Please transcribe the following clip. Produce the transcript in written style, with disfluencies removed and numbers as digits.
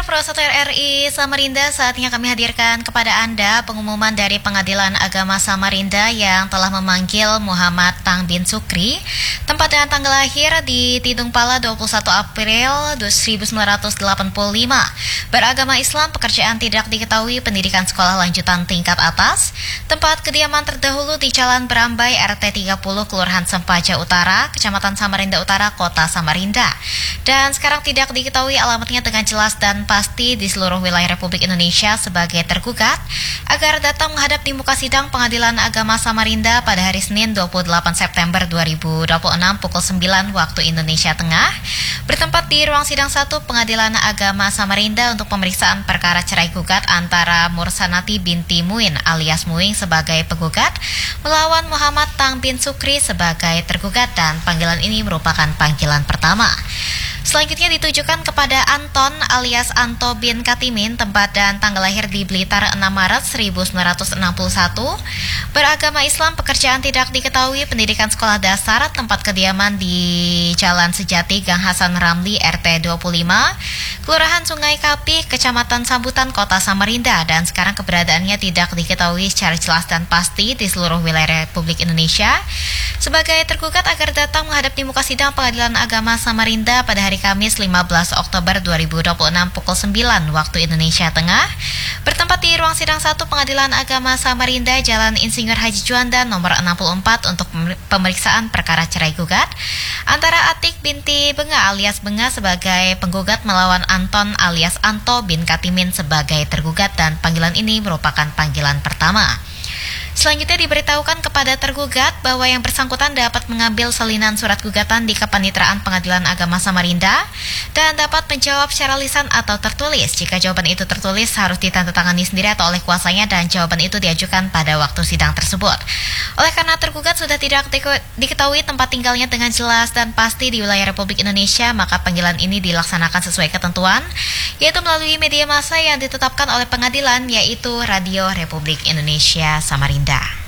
Pro 1 RRI Samarinda, saatnya kami hadirkan kepada Anda pengumuman dari Pengadilan Agama Samarinda yang telah memanggil Muhammad Tang bin Sukri, tempat dan tanggal lahir di Tidung Pala 21 April 1985. Beragama Islam, pekerjaan tidak diketahui, pendidikan sekolah lanjutan tingkat atas, tempat kediaman terdahulu di Jalan Berambai RT 30 Kelurahan Sempaja Utara, Kecamatan Samarinda Utara, Kota Samarinda. Dan sekarang tidak diketahui alamatnya dengan jelas dan pasti di seluruh wilayah Republik Indonesia sebagai tergugat agar datang menghadap di muka sidang Pengadilan Agama Samarinda pada hari Senin 28 September 2026 pukul 9 waktu Indonesia Tengah, bertempat di ruang sidang 1 Pengadilan Agama Samarinda untuk pemeriksaan perkara cerai gugat antara Mursanati binti Muin alias Muing sebagai penggugat melawan Muhammad Tang bin Sukri sebagai tergugat, dan panggilan ini merupakan panggilan pertama. Selanjutnya ditujukan kepada Anton alias Anto bin Katimin, tempat dan tanggal lahir di Blitar 6 Maret 1961, beragama Islam, pekerjaan tidak diketahui, pendidikan sekolah dasar, tempat kediaman di Jalan Sejati Gang Hasan Ramli RT 25, Kelurahan Sungai Kapi, Kecamatan Sambutan, Kota Samarinda, dan sekarang keberadaannya tidak diketahui secara jelas dan pasti di seluruh wilayah Republik Indonesia sebagai tergugat agar datang menghadap di muka sidang Pengadilan Agama Samarinda pada hari Kamis 15 Oktober 2026 pukul 9 waktu Indonesia Tengah, bertempat di ruang sidang 1 Pengadilan Agama Samarinda, Jalan Insinyur Haji Juanda nomor 64 untuk pemeriksaan perkara cerai gugat antara Atik binti Benga alias Benga sebagai penggugat melawan Anton alias Anto bin Katimin sebagai tergugat, dan panggilan ini merupakan panggilan pertama. Selanjutnya diberitahukan kepada tergugat bahwa yang bersangkutan dapat mengambil salinan surat gugatan di Kepanitraan Pengadilan Agama Samarinda dan dapat menjawab secara lisan atau tertulis. Jika jawaban itu tertulis, harus ditandatangani sendiri atau oleh kuasanya, dan jawaban itu diajukan pada waktu sidang tersebut. Oleh karena tergugat sudah tidak diketahui tempat tinggalnya dengan jelas dan pasti di wilayah Republik Indonesia, maka panggilan ini dilaksanakan sesuai ketentuan, yaitu melalui media massa yang ditetapkan oleh pengadilan, yaitu Radio Republik Indonesia Samarinda.